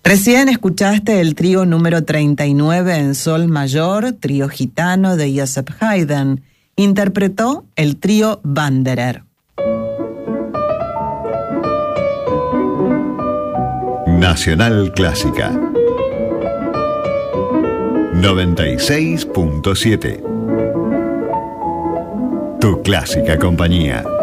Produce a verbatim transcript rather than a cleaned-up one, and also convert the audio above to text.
Recién escuchaste el trío número treinta y nueve en sol mayor, trío gitano de Joseph Haydn. Interpretó el trío Wanderer. Nacional Clásica noventa y seis punto siete. Tu clásica compañía.